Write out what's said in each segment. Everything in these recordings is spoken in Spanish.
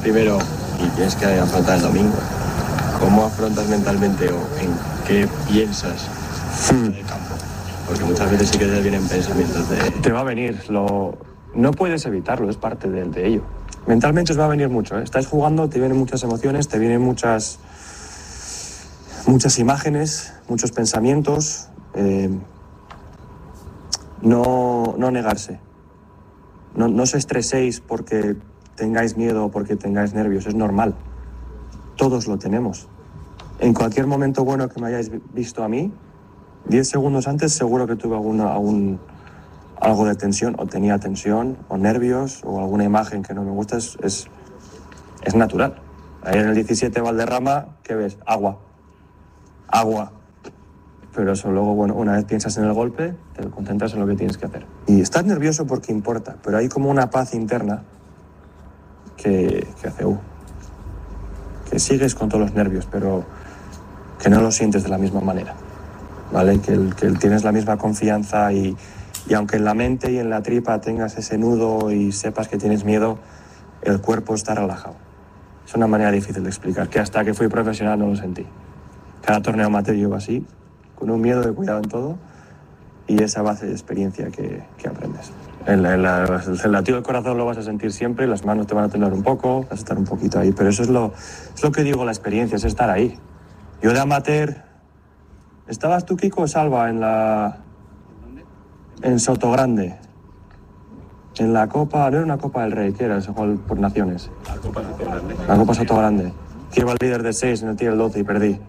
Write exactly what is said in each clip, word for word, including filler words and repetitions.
primero y tienes que afrontar el domingo. ¿Cómo afrontas mentalmente o en qué piensas en el campo? Porque muchas veces sí que te vienen pensamientos de... Te va a venir, lo... no puedes evitarlo, es parte de, de ello. Mentalmente os va a venir mucho, ¿eh? Estáis jugando, te vienen muchas emociones, te vienen muchas, muchas imágenes, muchos pensamientos. Eh... No, no negarse. No, no os estreséis porque tengáis miedo o porque tengáis nervios, es normal. Todos lo tenemos. En cualquier momento bueno que me hayáis visto a mí, diez segundos antes seguro que tuve alguna, algún, algo de tensión, o tenía tensión, o nervios, o alguna imagen que no me gusta, es, es, es natural. Ahí en el diecisiete Valderrama, ¿qué ves? Agua. Agua. Pero eso luego, bueno, una vez piensas en el golpe, te concentras en lo que tienes que hacer. Y estás nervioso porque importa, pero hay como una paz interna que, que hace... Uh, que sigues con todos los nervios, pero que no lo sientes de la misma manera, ¿vale? Que, el, que el tienes la misma confianza y, y aunque en la mente y en la tripa tengas ese nudo y sepas que tienes miedo, el cuerpo está relajado. Es una manera difícil de explicar, que hasta que fui profesional no lo sentí. Cada torneo amateur llevo así, con un miedo de cuidado en todo y esa base de experiencia que, que aprendes. El, el, el latido del corazón lo vas a sentir siempre, las manos te van a temblar un poco, vas a estar un poquito ahí, pero eso es lo, es lo que digo, la experiencia, es estar ahí. Yo de amateur, ¿estabas tú, Kiko, o Salva, en la... en Sotogrande? En la Copa, no era una Copa del Rey, ¿qué era? Se jugó por naciones. La Copa Sotogrande. La Copa Sotogrande. Que iba al líder de seis en el tiro del doce y perdí.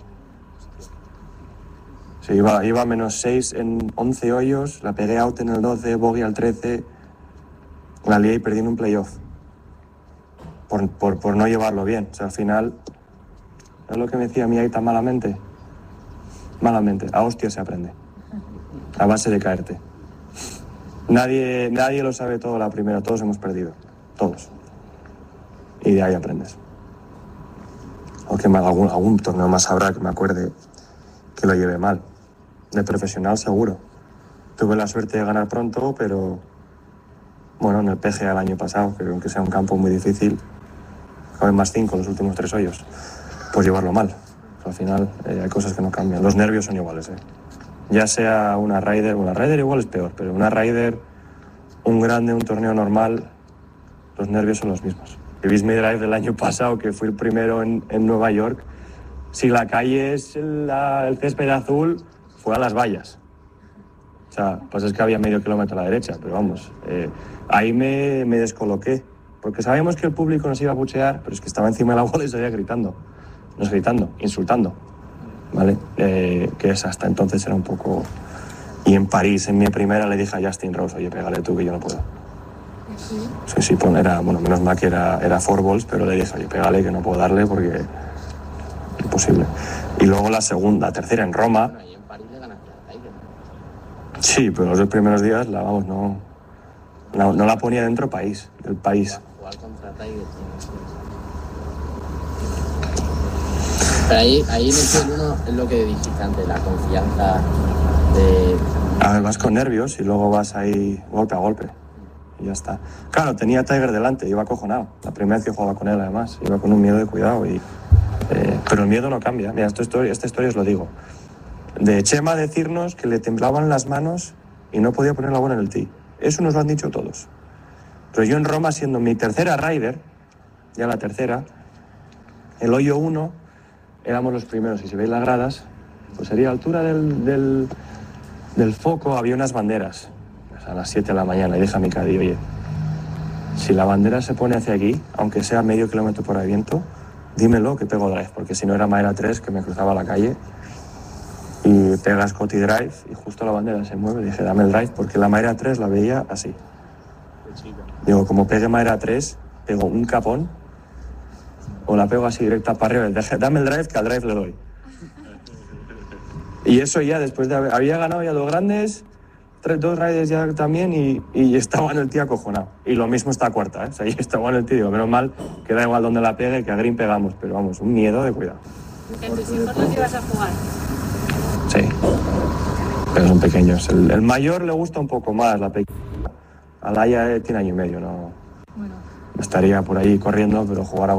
Sí, iba, iba a menos seis en once hoyos, la pegué out en el doce, bogey al trece, la lié y perdí en un playoff. Por, por, por no llevarlo bien. O sea, al final, ¿es lo que me decía mi Aita malamente? Malamente. A hostia se aprende. A base de caerte. Nadie, nadie lo sabe todo a la primera, todos hemos perdido. Todos. Y de ahí aprendes. Aunque algún, algún torneo más habrá que me acuerde que lo lleve mal. De profesional seguro. Tuve la suerte de ganar pronto, pero bueno, en el P G A el año pasado, que aunque sea un campo muy difícil, caben más cinco los últimos tres hoyos, pues llevarlo mal. Al final eh, hay cosas que no cambian. Los nervios son iguales, ¿eh? Ya sea una Ryder, una Ryder igual es peor, pero una Ryder, un grande, un torneo normal, los nervios son los mismos. Vivís mi drive del año pasado, que fui el primero en, en Nueva York. Si la calle es la, el césped azul, fue a las vallas. O sea, pues es que había medio kilómetro a la derecha, pero vamos, eh, ahí me, me descoloqué, porque sabíamos que el público nos iba a buchear, pero es que estaba encima de la bola y seguía gritando, nos gritando, insultando, ¿vale? Eh, que es hasta entonces era un poco... Y en París, en mi primera, le dije a Justin Rose, oye, pégale tú que yo no puedo. ¿Sí? Sí, sí, pues era, bueno, menos mal que era, era four balls, pero le dije, oye, pégale que no puedo darle porque... imposible. Y luego la segunda, la tercera en Roma. Sí, pero los dos primeros días la vamos, no, no, no la ponía dentro país, del país. Jugar contra Tiger. Pero ahí, ahí en el T uno es lo que dijiste antes, la confianza de... A ver, vas con nervios y luego vas ahí golpe a golpe. Y ya está. Claro, tenía a Tiger delante, iba acojonado. La primera vez que jugaba con él, además, iba con un miedo de cuidado y... Eh, pero el miedo no cambia. Mira, esta historia, esta historia os lo digo. De Chema decirnos que le temblaban las manos y no podía poner la bola en el tee. Eso nos lo han dicho todos. Pero yo en Roma, siendo mi tercera Ryder, ya la tercera, el hoyo uno, éramos los primeros. Y si veis las gradas, pues sería a la altura del, del, del foco, había unas banderas. A las siete de la mañana, y dije a mi caddy, oye, si la bandera se pone hacia aquí, aunque sea medio kilómetro por el viento, dímelo que pego drive, porque si no era madera tres, que me cruzaba la calle y pega Scotty drive y justo la bandera se mueve. Dije, dame el drive, porque la madera tres la veía así. Digo, como pegue madera tres, pego un capón o la pego así directa para arriba. Dije, dame el drive, que al drive le doy. Y eso ya, después de haber, había ganado ya dos grandes, tres, dos riders ya también, y, y estaba en el tío acojonado. Y lo mismo esta cuarta, ¿eh? O sea, yo estaba en el tío, digo, menos mal que da igual donde la pegue, que a green pegamos, pero vamos, un miedo de cuidado. ¿Que tus hijos los ibas a jugar? Sí, pero son pequeños. El, el mayor le gusta un poco más, la pequeña. Alaya tiene año y medio, ¿no? Bueno. Estaría por ahí corriendo, pero jugar a